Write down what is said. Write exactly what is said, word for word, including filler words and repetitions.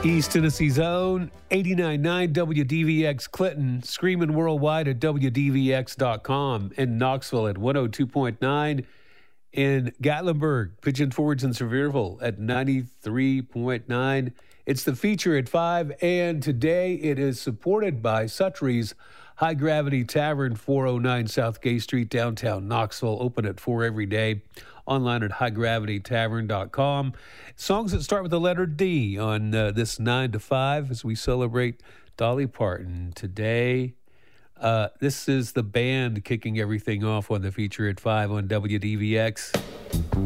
East Tennessee's own eighty-nine point nine W D V X Clinton, screaming worldwide at W D V X dot com, in Knoxville at one oh two point nine, in Gatlinburg, Pigeon Forge, and Sevierville at ninety-three point nine. It's the feature at five, and today it is supported by Suttrie's High Gravity Tavern, four oh nine South Gay Street, downtown Knoxville, open at four every day. Online at high gravity tavern dot com. Songs that start with the letter D on uh, this nine to five as we celebrate Dolly Parton. Today, uh, this is the band kicking everything off on the feature at five on W D V X.